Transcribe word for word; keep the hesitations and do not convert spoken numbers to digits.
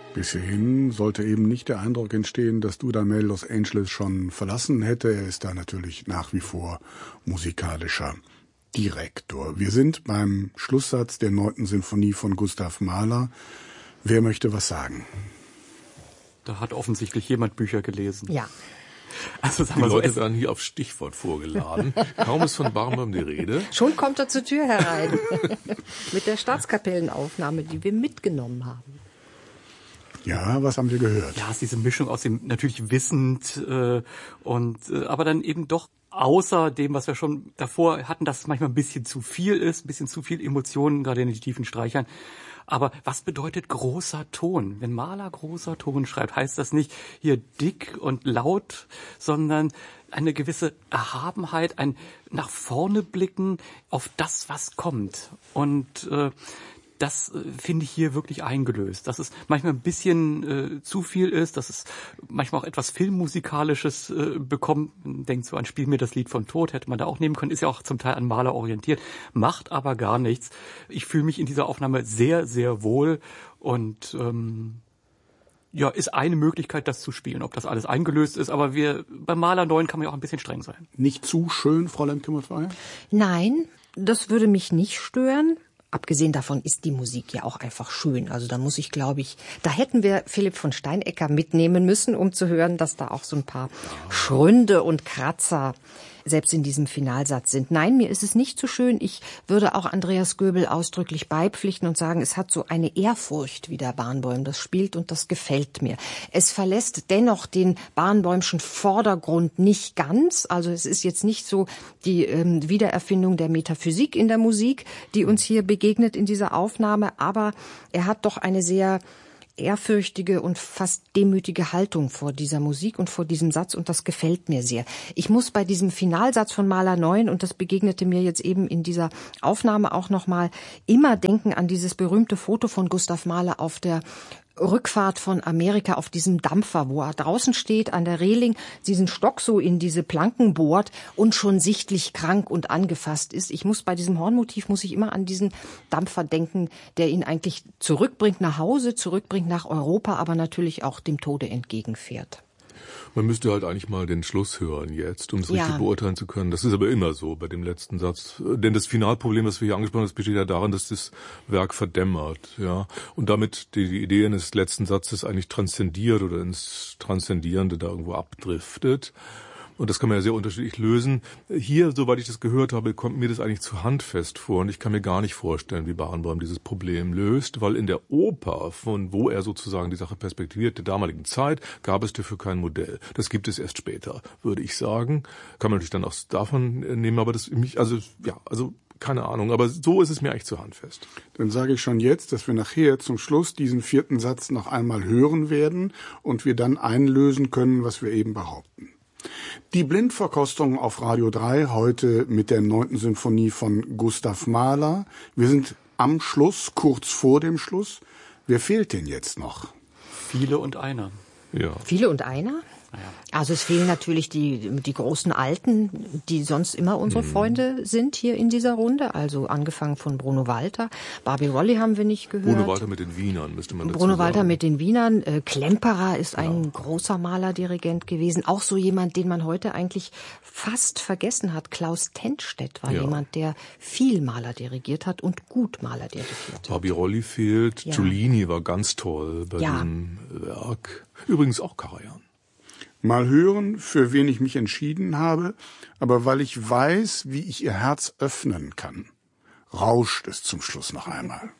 Bis hierhin sollte eben nicht der Eindruck entstehen, dass Dudamel Los Angeles schon verlassen hätte. Er ist da natürlich nach wie vor musikalischer Direktor. Wir sind beim Schlusssatz der neunten Sinfonie von Gustav Mahler. Wer möchte was sagen? Da hat offensichtlich jemand Bücher gelesen. Ja. Also sagen wir die so, Leute werden hier auf Stichwort vorgeladen. Kaum ist von Barenboim die Rede. Schon kommt er zur Tür herein. Mit der Staatskapellenaufnahme, die wir mitgenommen haben. Ja, was haben wir gehört? Ja, es ist diese Mischung aus dem natürlich wissend äh, und äh, aber dann eben doch außer dem, was wir schon davor hatten, dass es manchmal ein bisschen zu viel ist, ein bisschen zu viel Emotionen, gerade in den tiefen Streichern. Aber was bedeutet großer Ton? Wenn Mahler großer Ton schreibt, heißt das nicht hier dick und laut, sondern eine gewisse Erhabenheit, ein nach vorne blicken auf das, was kommt. Und äh, das äh, finde ich hier wirklich eingelöst. Dass es manchmal ein bisschen äh, zu viel ist, dass es manchmal auch etwas Filmmusikalisches äh, bekommt. Man denkt so an Spiel mir das Lied vom Tod, hätte man da auch nehmen können. Ist ja auch zum Teil an Mahler orientiert, macht aber gar nichts. Ich fühle mich in dieser Aufnahme sehr, sehr wohl und ähm, ja, ist eine Möglichkeit, das zu spielen. Ob das alles eingelöst ist, aber wir beim Mahler neun kann man ja auch ein bisschen streng sein. Nicht zu schön, Fräulein Kümmerfrey? Nein, das würde mich nicht stören. Abgesehen davon ist die Musik ja auch einfach schön. Also da muss ich, glaube ich, da hätten wir Philipp von Steinecker mitnehmen müssen, um zu hören, dass da auch so ein paar Schründe und Kratzer selbst in diesem Finalsatz sind. Nein, mir ist es nicht zu schön. Ich würde auch Andreas Göbel ausdrücklich beipflichten und sagen, es hat so eine Ehrfurcht, wie der Barenboim das spielt, und das gefällt mir. Es verlässt dennoch den Barenboimschen Vordergrund nicht ganz. Also es ist jetzt nicht so die ähm, Wiedererfindung der Metaphysik in der Musik, die uns hier begegnet in dieser Aufnahme, aber er hat doch eine sehr ehrfürchtige und fast demütige Haltung vor dieser Musik und vor diesem Satz, und das gefällt mir sehr. Ich muss bei diesem Finalsatz von Mahler neun, und das begegnete mir jetzt eben in dieser Aufnahme auch nochmal, immer denken an dieses berühmte Foto von Gustav Mahler auf der Rückfahrt von Amerika auf diesem Dampfer, wo er draußen steht an der Reling, diesen Stock so in diese Planken bohrt und schon sichtlich krank und angefasst ist. Ich muss bei diesem Hornmotiv muss ich immer an diesen Dampfer denken, der ihn eigentlich zurückbringt nach Hause, zurückbringt nach Europa, aber natürlich auch dem Tode entgegenfährt. Man müsste halt eigentlich mal den Schluss hören jetzt, um es Ja. richtig beurteilen zu können. Das ist aber immer so bei dem letzten Satz. Denn das Finalproblem, das wir hier angesprochen haben, das besteht ja darin, dass das Werk verdämmert, ja. Und damit die, die Idee eines letzten Satzes eigentlich transzendiert oder ins Transzendierende da irgendwo abdriftet. Und das kann man ja sehr unterschiedlich lösen. Hier, soweit ich das gehört habe, kommt mir das eigentlich zu handfest vor. Und ich kann mir gar nicht vorstellen, wie Barenboim dieses Problem löst, weil in der Oper, von wo er sozusagen die Sache perspektiviert, der damaligen Zeit, gab es dafür kein Modell. Das gibt es erst später, würde ich sagen. Kann man natürlich dann auch davon nehmen, aber das mich, also, ja, also, keine Ahnung, aber so ist es mir eigentlich zu handfest. Dann sage ich schon jetzt, dass wir nachher zum Schluss diesen vierten Satz noch einmal hören werden und wir dann einlösen können, was wir eben behaupten. Die Blindverkostung auf Radio drei heute mit der neunten Sinfonie von Gustav Mahler. Wir sind am Schluss, kurz vor dem Schluss. Wer fehlt denn jetzt noch? Viele und einer. Ja. Viele und einer? Naja. Also es fehlen natürlich die, die großen Alten, die sonst immer unsere Freunde sind hier in dieser Runde. Also angefangen von Bruno Walter. Barbie Rolli haben wir nicht gehört. Bruno Walter mit den Wienern, müsste man dazu Bruno sagen. Walter mit den Wienern. Äh, Klemperer ist ein ja. großer Malerdirigent gewesen. Auch so jemand, den man heute eigentlich fast vergessen hat. Klaus Tennstedt war Ja. jemand, der viel Maler dirigiert hat und gut Maler dirigiert hat. Barbie Rolli fehlt. Ja. Giulini war ganz toll bei Ja. diesem Werk. Übrigens auch Karajan. Mal hören, für wen ich mich entschieden habe, aber weil ich weiß, wie ich ihr Herz öffnen kann, rauscht es zum Schluss noch einmal.